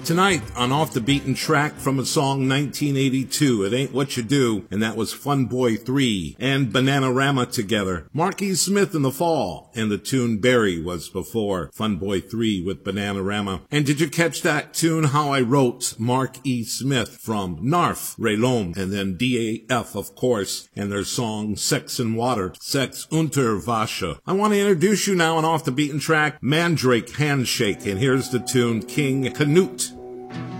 Tonight on Off the Beaten Track from a song 1982, It Ain't What You Do, and that was Fun Boy 3 and Bananarama together. Mark E. Smith in the Fall, and the tune Barry was before Fun Boy 3 with Bananarama. And did you catch that tune, How I Wrote, Mark E. Smith from Narf, Ray Lom, and then DAF, of course, and their song Sex and Water, Sex unter Wasche. I want to introduce you now on Off the Beaten Track, Mandrake Handshake, and here's the tune King Canute.